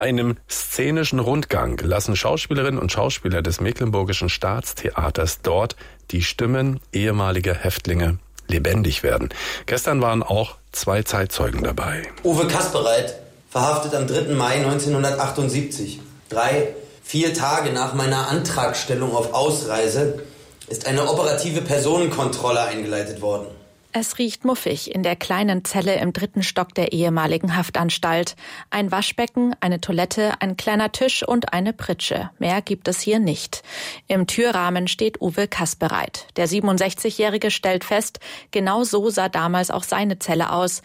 Einem szenischen Rundgang lassen Schauspielerinnen und Schauspieler des Mecklenburgischen Staatstheaters dort die Stimmen ehemaliger Häftlinge lebendig werden. Gestern waren auch 2 Zeitzeugen dabei. Uwe Kaspereit, verhaftet am 3. Mai 1978. 3-4 Tage nach meiner Antragstellung auf Ausreise ist eine operative Personenkontrolle eingeleitet worden. Es riecht muffig in der kleinen Zelle im 3. Stock der ehemaligen Haftanstalt. Ein Waschbecken, eine Toilette, ein kleiner Tisch und eine Pritsche. Mehr gibt es hier nicht. Im Türrahmen steht Uwe Kaspereit. Der 67-Jährige stellt fest, genau so sah damals auch seine Zelle aus.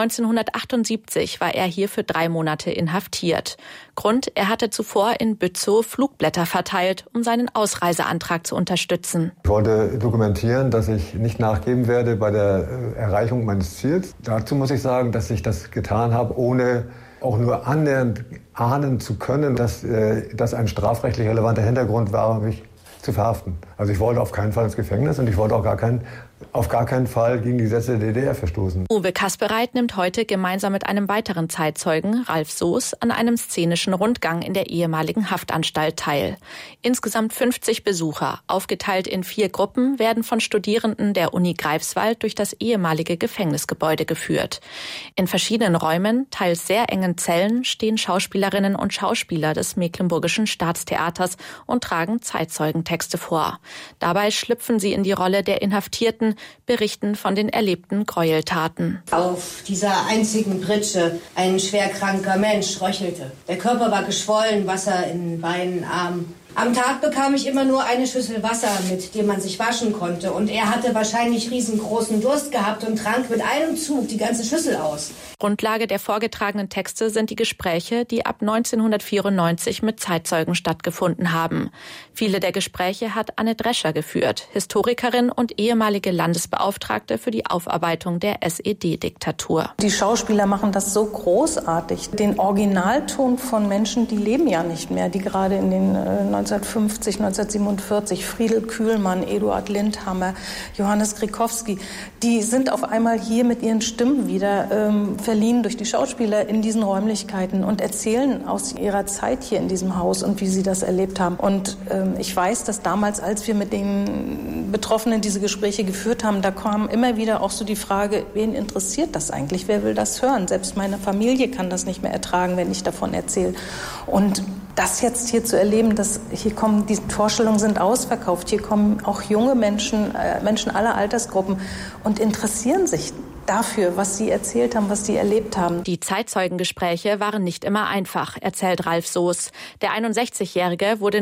1978 war er hier für 3 Monate inhaftiert. Grund, er hatte zuvor in Bützow Flugblätter verteilt, um seinen Ausreiseantrag zu unterstützen. Ich wollte dokumentieren, dass ich nicht nachgeben werde bei der Erreichung meines Ziels. Dazu muss ich sagen, dass ich das getan habe, ohne auch nur annähernd ahnen zu können, dass das ein strafrechtlich relevanter Hintergrund war, mich zu verhaften. Also ich wollte auf keinen Fall ins Gefängnis und ich wollte auch auf gar keinen Fall gegen die Gesetze der DDR verstoßen. Uwe Kaspereit nimmt heute gemeinsam mit einem weiteren Zeitzeugen, Ralf Soos, an einem szenischen Rundgang in der ehemaligen Haftanstalt teil. Insgesamt 50 Besucher, aufgeteilt in 4 Gruppen, werden von Studierenden der Uni Greifswald durch das ehemalige Gefängnisgebäude geführt. In verschiedenen Räumen, teils sehr engen Zellen, stehen Schauspielerinnen und Schauspieler des Mecklenburgischen Staatstheaters und tragen Zeitzeugentexte vor. Dabei schlüpfen sie in die Rolle der Inhaftierten, berichten von den erlebten Gräueltaten. Auf dieser einzigen Pritsche ein schwerkranker Mensch röchelte. Der Körper war geschwollen, Wasser in Beinen, Armen. Am Tag bekam ich immer nur eine Schüssel Wasser, mit dem man sich waschen konnte. Und er hatte wahrscheinlich riesengroßen Durst gehabt und trank mit einem Zug die ganze Schüssel aus. Grundlage der vorgetragenen Texte sind die Gespräche, die ab 1994 mit Zeitzeugen stattgefunden haben. Viele der Gespräche hat Anne Drescher geführt, Historikerin und ehemalige Landesbeauftragte für die Aufarbeitung der SED-Diktatur. Die Schauspieler machen das so großartig. Den Originalton von Menschen, die leben ja nicht mehr, die gerade in den 1950, 1947, Friedel Kühlmann, Eduard Lindhammer, Johannes Grikowski, die sind auf einmal hier mit ihren Stimmen wieder verliehen durch die Schauspieler in diesen Räumlichkeiten und erzählen aus ihrer Zeit hier in diesem Haus und wie sie das erlebt haben. Und ich weiß, dass damals, als wir mit den Betroffenen diese Gespräche geführt haben, da kam immer wieder auch so die Frage, wen interessiert das eigentlich? Wer will das hören? Selbst meine Familie kann das nicht mehr ertragen, wenn ich davon erzähle. Und das jetzt hier zu erleben, dass hier kommen, die Vorstellungen sind ausverkauft, hier kommen auch junge Menschen, Menschen aller Altersgruppen und interessieren sich dafür, was sie erzählt haben, was sie erlebt haben. Die Zeitzeugengespräche waren nicht immer einfach, erzählt Ralf Soos. Der 61-Jährige wurde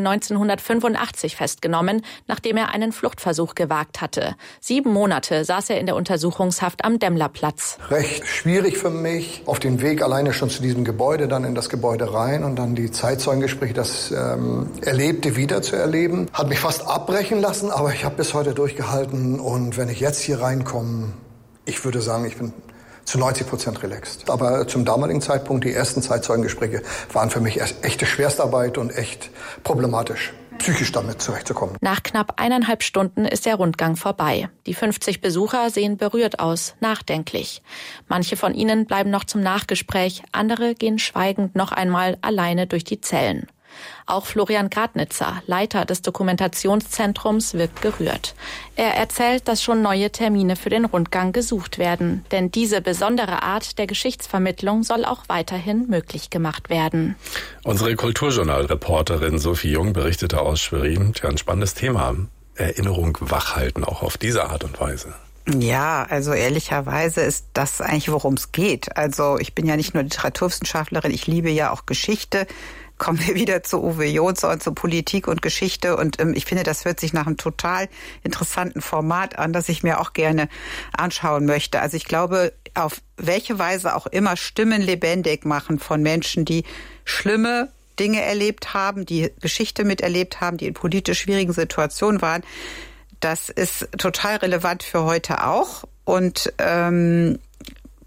1985 festgenommen, nachdem er einen Fluchtversuch gewagt hatte. 7 Monate saß er in der Untersuchungshaft am Demmlerplatz. Recht schwierig für mich, auf den Weg alleine schon zu diesem Gebäude, dann in das Gebäude rein und dann die Zeitzeugengespräche, das Erlebte wieder zu erleben. Hat mich fast abbrechen lassen, aber ich habe bis heute durchgehalten und wenn ich jetzt hier reinkomme, ich würde sagen, ich bin zu 90% relaxed. Aber zum damaligen Zeitpunkt, die ersten Zeitzeugengespräche waren für mich echte Schwerstarbeit und echt problematisch, psychisch damit zurechtzukommen. Nach knapp 1,5 Stunden ist der Rundgang vorbei. Die 50 Besucher sehen berührt aus, nachdenklich. Manche von ihnen bleiben noch zum Nachgespräch, andere gehen schweigend noch einmal alleine durch die Zellen. Auch Florian Gradnitzer, Leiter des Dokumentationszentrums, wirkt gerührt. Er erzählt, dass schon neue Termine für den Rundgang gesucht werden. Denn diese besondere Art der Geschichtsvermittlung soll auch weiterhin möglich gemacht werden. Unsere Kulturjournal-Reporterin Sophie Jung berichtete aus Schwerin. Ein spannendes Thema. Erinnerung wachhalten, auch auf diese Art und Weise. Ja, also ehrlicherweise ist das eigentlich, worum es geht. Also ich bin ja nicht nur Literaturwissenschaftlerin, ich liebe ja auch Geschichte. Kommen wir wieder zu Uwe Jonsson, zu Politik und Geschichte. Und ich finde, das hört sich nach einem total interessanten Format an, das ich mir auch gerne anschauen möchte. Also ich glaube, auf welche Weise auch immer Stimmen lebendig machen von Menschen, die schlimme Dinge erlebt haben, die Geschichte miterlebt haben, die in politisch schwierigen Situationen waren, das ist total relevant für heute auch. Und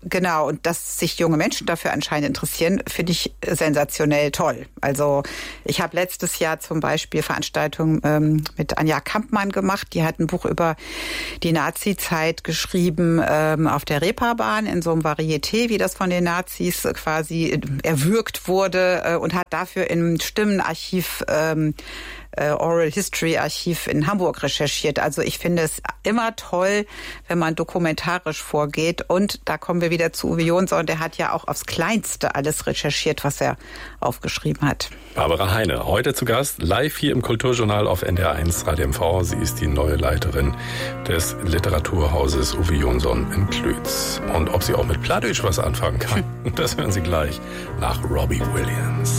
Genau, und dass sich junge Menschen dafür anscheinend interessieren, finde ich sensationell toll. Also ich habe letztes Jahr zum Beispiel Veranstaltungen mit Anja Kampmann gemacht. Die hat ein Buch über die Nazi-Zeit geschrieben auf der Reeperbahn in so einem Varieté, wie das von den Nazis quasi erwürgt wurde, und hat dafür im Stimmenarchiv Oral History Archiv in Hamburg recherchiert. Also ich finde es immer toll, wenn man dokumentarisch vorgeht. Und da kommen wir wieder zu Uwe Jonsson. Der hat ja auch aufs Kleinste alles recherchiert, was er aufgeschrieben hat. Barbara Heine, heute zu Gast, live hier im Kulturjournal auf NDR1 Radio MV. Sie ist die neue Leiterin des Literaturhauses Uwe Jonsson in Klütz. Und ob sie auch mit Plattdeutsch was anfangen kann, das hören Sie gleich nach Robbie Williams.